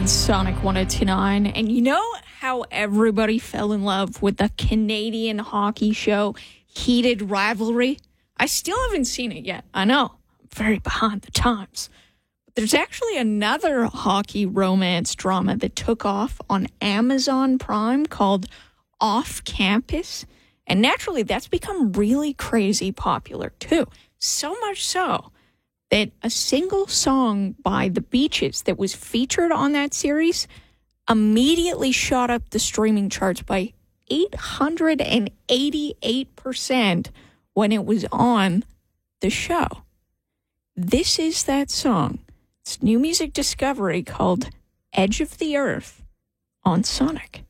on Sonic 102.9. And you know how everybody fell in love with the Canadian hockey show Heated Rivalry? I still haven't seen it yet. I know, I'm very behind the times. But there's actually another hockey romance drama that took off on Amazon Prime called Off Campus. And naturally, that's become really crazy popular too. So much so that a single song by The Beaches that was featured on that series immediately shot up the streaming charts by 888% when it was on the show. This is that song. It's new music discovery called Edge of the Earth on Sonic.